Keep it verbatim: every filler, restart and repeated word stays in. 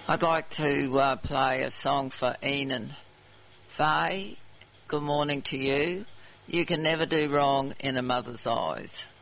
I'd like to uh, play a song for Enan. Faye, good morning to you. You can never do wrong in a mother's eyes.